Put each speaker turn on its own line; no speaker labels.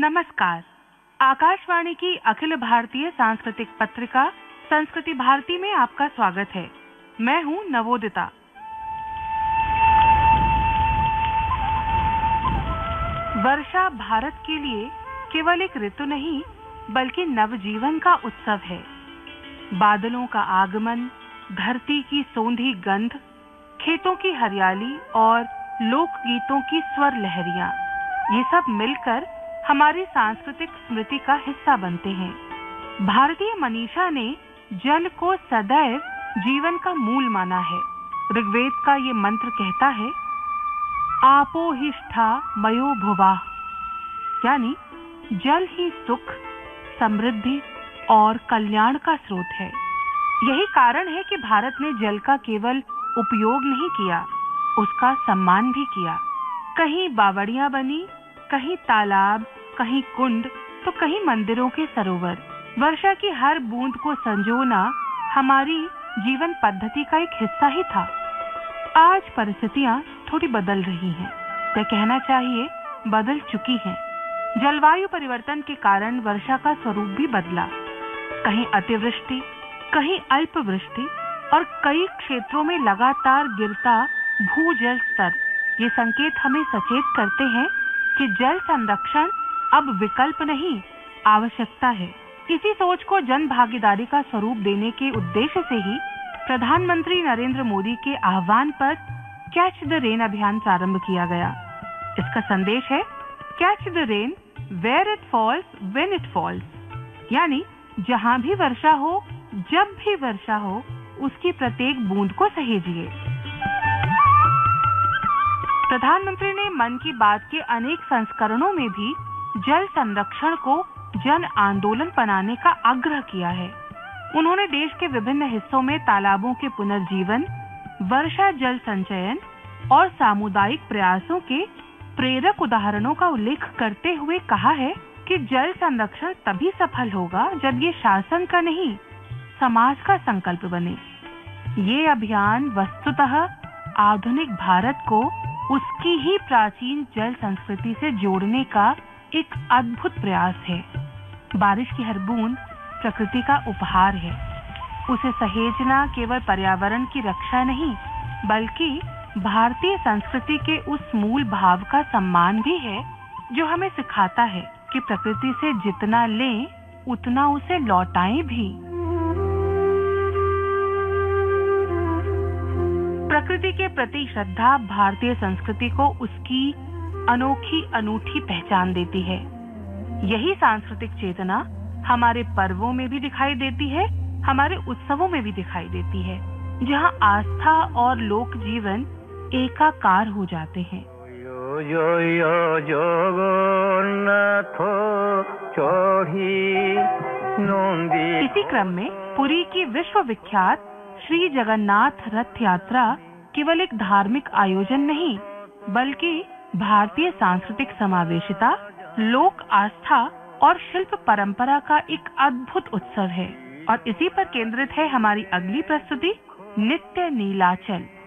नमस्कार। आकाशवाणी की अखिल भारतीय सांस्कृतिक पत्रिका संस्कृति भारती में आपका स्वागत है। मैं हूं नवोदिता। वर्षा भारत के लिए केवल एक ऋतु नहीं बल्कि नवजीवन का उत्सव है। बादलों का आगमन, धरती की सोंधी गंध, खेतों की हरियाली और लोकगीतों की स्वर लहरियां, ये सब मिलकर हमारी सांस्कृतिक स्मृति का हिस्सा बनते हैं। भारतीय मनीषा ने जल को सदैव जीवन का मूल माना है। ऋग्वेद का ये मंत्र कहता है, आपो हिष्ठा मयो भुवा, यानी जल ही सुख, समृद्धि और कल्याण का स्रोत है। यही कारण है कि भारत ने जल का केवल उपयोग नहीं किया, उसका सम्मान भी किया। कहीं बावड़ियां बनी, कहीं तालाब, कहीं कुंड, तो कहीं मंदिरों के सरोवर। वर्षा की हर बूंद को संजोना हमारी जीवन पद्धति का एक हिस्सा ही था। आज परिस्थितियां थोड़ी बदल रही हैं, या कहना चाहिए बदल चुकी हैं। जलवायु परिवर्तन के कारण वर्षा का स्वरूप भी बदला। कहीं अतिवृष्टि, कहीं अल्पवृष्टि और कई क्षेत्रों में लगातार गिरता भूजल स्तर, ये संकेत हमें सचेत करते हैं कि जल संरक्षण अब विकल्प नहीं, आवश्यकता है। इसी सोच को जन भागीदारी का स्वरूप देने के उद्देश्य से ही प्रधानमंत्री नरेंद्र मोदी के आह्वान पर कैच द रेन अभियान प्रारंभ किया गया। इसका संदेश है, catch the rain where it falls when it falls, यानी जहां भी वर्षा हो, जब भी वर्षा हो, उसकी प्रत्येक बूंद को सहेजिए। प्रधानमंत्री ने मन की बात के अनेक संस्करणों में भी जल संरक्षण को जन आंदोलन बनाने का आग्रह किया है। उन्होंने देश के विभिन्न हिस्सों में तालाबों के पुनर्जीवन, वर्षा जल संचयन और सामुदायिक प्रयासों के प्रेरक उदाहरणों का उल्लेख करते हुए कहा है कि जल संरक्षण तभी सफल होगा जब ये शासन का नहीं, समाज का संकल्प बने। ये अभियान वस्तुतः आधुनिक भारत को उसकी ही प्राचीन जल संस्कृति से जोड़ने का एक अद्भुत प्रयास है। बारिश की हर बूंद प्रकृति का उपहार है। उसे सहेजना केवल पर्यावरण की रक्षा नहीं, बल्कि भारतीय संस्कृति के उस मूल भाव का सम्मान भी है जो हमें सिखाता है कि प्रकृति से जितना लें उतना उसे लौटाएं भी। प्रकृति के प्रति श्रद्धा भारतीय संस्कृति को उसकी अनोखी अनूठी पहचान देती है। यही सांस्कृतिक चेतना हमारे पर्वों में भी दिखाई देती है, हमारे उत्सवों में भी दिखाई देती है, जहां आस्था और लोक जीवन एकाकार हो जाते हैं। इसी क्रम में पुरी की विश्व विख्यात श्री जगन्नाथ रथ यात्रा केवल एक धार्मिक आयोजन नहीं, बल्कि भारतीय सांस्कृतिक समावेशिता, लोक आस्था और शिल्प परंपरा का एक अद्भुत उत्सव है। और इसी पर केंद्रित है हमारी अगली प्रस्तुति, नित्य नीलाचल।